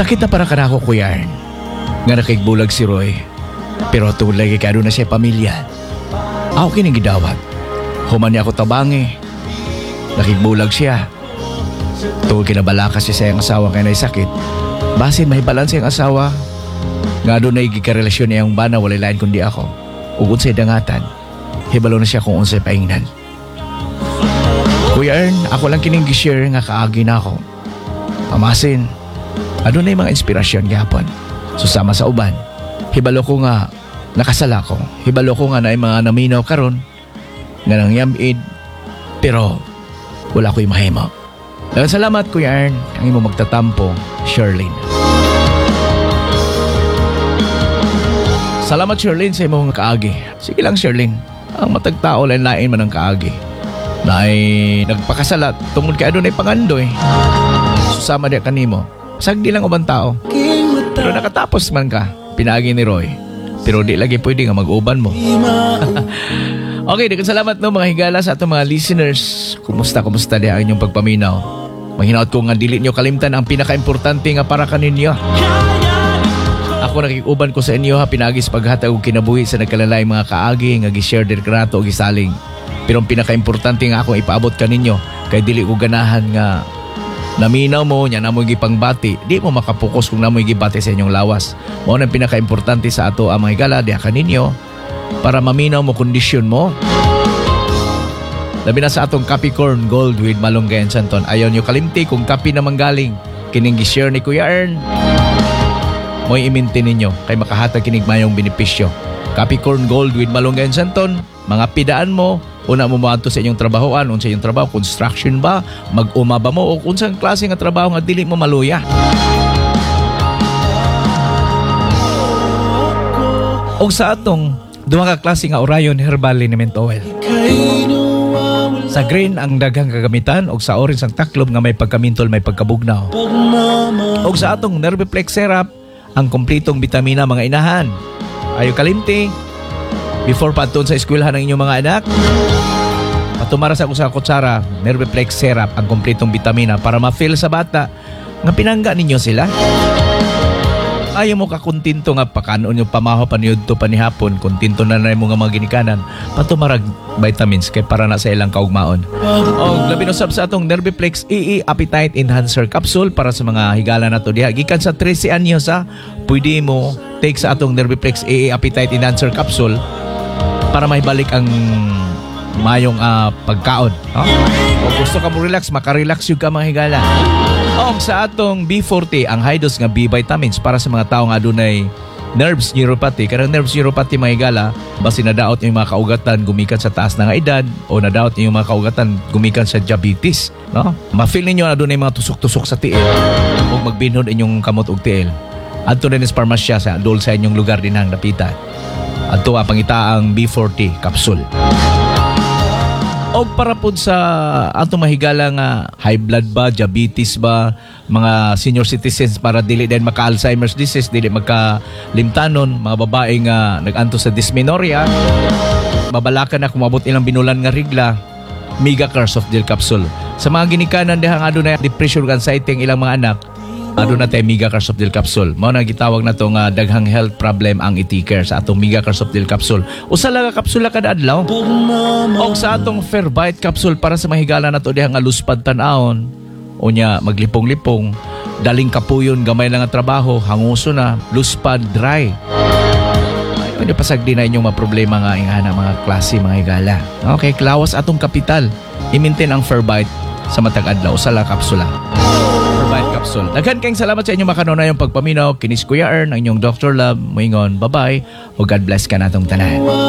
Sakit na para kanako, Kuya Ern. Nga nakigbulag si Roy. Pero tulad kay na siya pamilya. Ako kining gidawat. Human niya ako tabangi. Nakigbulag siya. Tuwag kinabalakas siya sa iyang asawa kaya na sakit. Basin may balance yung asawa. Nga doon na igikarelasyon niya yung bana walay lain kundi ako. Ugod sa dangatan. Hibalo na siya kung unsay paingnan. Kuya Ern, ako lang kining gishare nga kaagi na ako. Pamasin. Ano na yung mga inspirasyon gapon. Susama sa uban. Hibalo ko nga nakasala ko. Hibalo ko nga na yung mga naminaw karon nga nang yamid. Pero wala ko'y mahimo. Salamat, Kuya Ern. Ang imo magtatampo, Sherlyn. Salamat, Sherlyn, sa imong kaagi. Sige lang, Sherlyn. Ang matagtao lain-lain man ang kaagi. Na ay nagpakasalat tungod kay adunay pangandoy. Susama diya kanimo. Sagdi lang ubang tao. Pero nakatapos man ka, pinagi ni Roy. Pero di lagi pwede nga mag-uban mo. Okay, daghang salamat no mga higala sa atong mga listeners. Kumusta diya ang inyong pagpaminaw? Manghinaot ko nga dili nyo kalimtan ang pinaka-importante nga para kaninyo. Ako nakikuban ko sa inyo ha, pinagis paghatag og kinabuhi sa nagkalalay mga kaagi nga gi-share dir krato og gisaling. Pero ang pinaka-importante nga akong ipaabot kaninyo kay dili ko ganahan nga naminaw mo nya namoy gipangbati, di mo makapokus kung namoy gibati sa inyong lawas. Mao nang pinaka-importante sa ato ang mga higala diha kaninyo para maminaw mo kondisyon mo. Labi na sa atong Capricorn Gold with Malunggay and Santon. Ayaw nyo kalimti kung kapi na manggaling kining gi-share ni Kuya Ern. Mo'y iminti ninyo kay makahatag kinig mayong benepisyo. Capricorn Gold with Malunggay and Santon. Mga pidaan mo, una mo maadto sa inyong trabahoan, unsa inyong trabaho, construction ba, mag-uma ba mo o unsang klase nga trabaho nga dili mo maluya. O sa atong duha ka klase nga Orion Herbal Liniment Oil. Sa green ang daghang kagamitan og sa orange ang taklob nga may pagkamintol may pagkabugnaw. Og sa atong Nerviplex Syrup ang kompletong bitamina mga inahan. Ayo kalimti before paton sa eskwelahan ng inyong mga anak. Patumara sa usa ka kutsara Nerviplex Syrup ang kompletong bitamina para ma-feel sa bata nga pinangga ninyo sila. Ayaw mo kakuntinto nga pakanon yung pamaho paniud to panihapon, kuntinto na na mo nga mga ginikanan, patumarag vitamins kay para na sa ilang kaugmaon. O labi no sab sa atong Nerviplex EE Appetite Enhancer Capsule para sa mga higala na to diha. Gikan sa 13 anyos ha, pwede mo take sa atong Nerviplex EE Appetite Enhancer Capsule para maibalik ang mayong pagkaon. O gusto ka mo relax, makarelax yung ka mga higala. O sa atong B40 ang high dose nga B vitamins para sa mga tao nga adunay nerves neuropathy. Karang nerves neuropathy mga higala, basi nadaot yung mga kaugatan gumikan sa taas na nga edad o nadaot yung mga kaugatan gumikan sa diabetes, no? Ma-feel ninyo na adunay mga tusok-tusok sa tiil o magbinhod inyong kamot og tiil. Adto rin is parmasya sa dol sa inyong lugar din ang napitan. Adto pangitaang B40 capsule. O para po sa atong mahigala nga high blood ba, diabetes ba, mga senior citizens para dili din maka-Alzheimer's disease, dili magka-limtanon, mga babae nga nag-anto sa dysmenorrhea, mabalakan na kung mabot ilang binulan nga rigla, Mega Care Soft Gel Capsule. Sa mga ginikanan diha nga adunay depression ug anxiety ang ilang mga anak, aduna tay Mega Care Soft Gel Capsule. Mao na gitawag na to nga daghang health problem ang i-take sa atong Mega Care Soft Gel Capsule. Usa lang ka kapsula kada adlaw. Og sa atong Fair Bite Capsule para sa mahigala na to diha nga luspad tan-aon. Unya maglipong-lipong, daling kapuyon, gamay lang ang trabaho, hanguso na, luspad, dry. Ay, pasagdi na inyong mga problema nga ingana mga klase mga higala. Okay, klawas atong kapital. I-maintain ang Fair Bite sa matag adlaw sa la kapsula. Capsule. Daghan kayong salamat sa inyong makanunayong pagpaminaw. Kinis Kuya Ern, ang inyong Dr. Love. Moingon, bye-bye. O God bless ka natong tanan.